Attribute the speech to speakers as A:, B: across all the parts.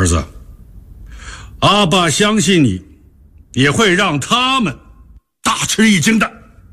A: 儿子，阿爸相信你，也会让他们大吃一惊的。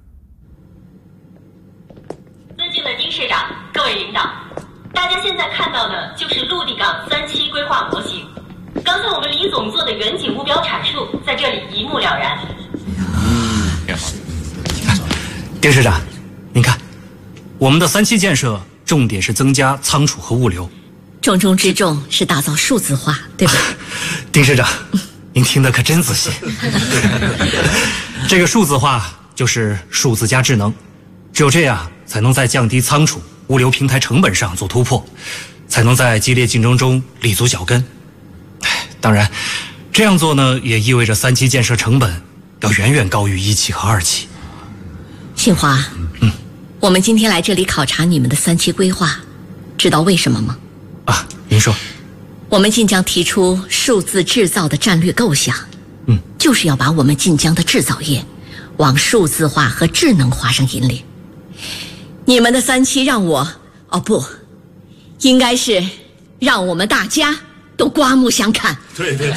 B: 尊敬的丁市长，各位领导，大家现在看到的就是陆地港3期规划模型。刚才我们李总做的远景目标阐述，在这里一目了然。
C: 挺好。丁市长，您看，我们的3期建设重点是增加仓储和物流，
D: 重中之重是打造数字化，对吧？
C: 丁市长，您听得可真仔细。这个数字化就是数字加智能，只有这样才能在降低仓储、物流平台成本上做突破，才能在激烈竞争中立足脚跟。当然，这样做呢，也意味着3期建设成本要远远高于1期和2期。
D: 信华，我们今天来这里考察你们的3期规划，知道为什么吗？
C: 啊，您说。
D: 我们晋江提出数字制造的战略构想，就是要把我们晋江的制造业往数字化和智能化上引领。你们的3期让我，应该是让我们大家都刮目相看。
A: 对，是，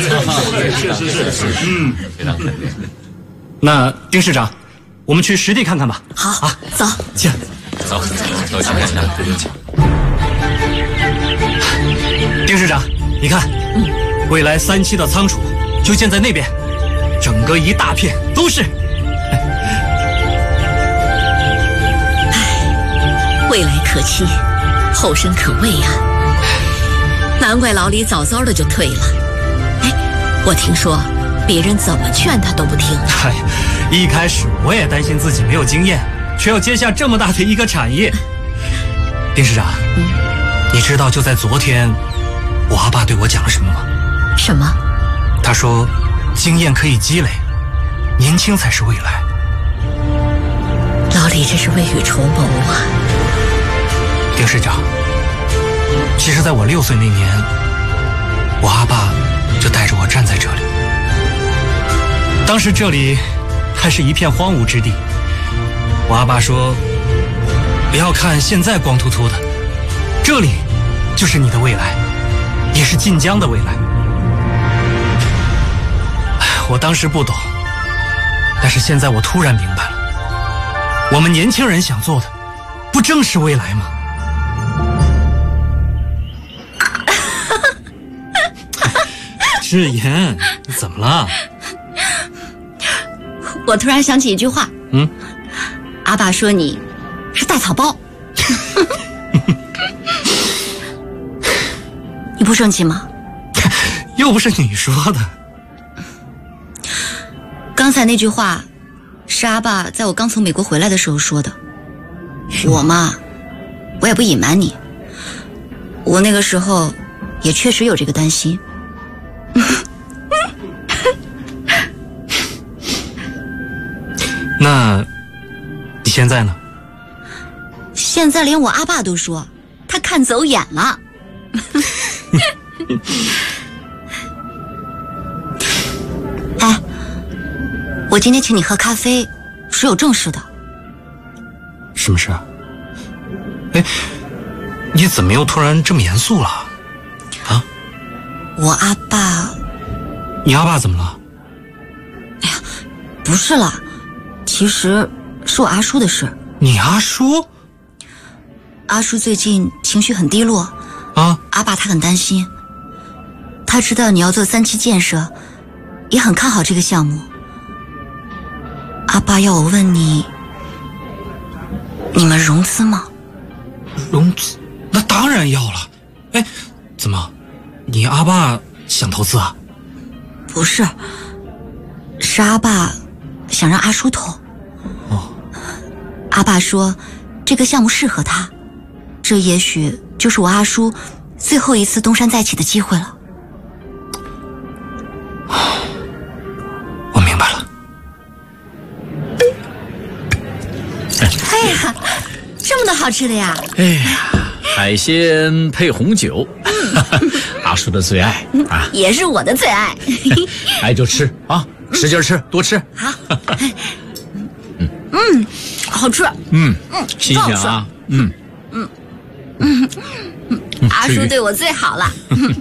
C: 非常肯定。那丁市长，我们去实地看看吧。
D: 好啊，走，
C: 进来，
E: 走，去看一下。
C: 丁市长，你看，未来3期的仓储就建在那边，整个一大片都是。
D: 未来可期，后生可畏啊！难怪老李早早的就退了。我听说别人怎么劝他都不听。
C: 一开始我也担心自己没有经验，却要接下这么大的一个产业。丁市长，你知道就在昨天，我阿爸对我讲了什么吗？
D: 什么？
C: 他说，经验可以积累，年轻才是未来。
D: 老李这是未雨绸缪啊！
C: 丁市长，其实在我6岁那年，我阿爸就带着我站在这里。当时这里还是一片荒芜之地。我阿爸说，不要看现在光秃秃的，这里就是你的未来，也是晋江的未来。我当时不懂，但是现在我突然明白了，我们年轻人想做的，不正是未来吗？志言，你怎么了？
D: 我突然想起一句话，阿爸说你是带草包。你不生气吗？
C: 又不是你说的。
F: 刚才那句话是阿爸在我刚从美国回来的时候说的。我嘛，我也不隐瞒你，我那个时候也确实有这个担心。
C: 那你现在呢？
F: 现在连我阿爸都说他看走眼了。哎，我今天请你喝咖啡是有正事的。
C: 什么事啊？哎，你怎么又突然这么严肃了？啊？
F: 我阿爸……
C: 你阿爸怎么了？
F: 哎呀，不是啦，其实是我阿叔的事。
C: 你阿叔？
F: 阿叔最近情绪很低落
C: 啊，
F: 阿爸他很担心。他知道你要做3期建设，也很看好这个项目。阿爸要我问你，你们融资吗？
C: 融资？那当然要了。哎，怎么，你阿爸想投资啊？
F: 不是，是阿爸想让阿叔投。
C: 哦，
F: 阿爸说这个项目适合他，这也许就是我阿叔最后一次东山再起的机会了。
C: 我明白了。
F: 哎呀，这么多好吃的呀！
E: 哎呀，海鲜配红酒，阿叔的最爱啊，
F: 也是我的最爱。
E: 爱就吃啊，使劲吃，多吃。
F: 好，好吃。
E: 新鲜啊。
F: 阿叔对我最好了。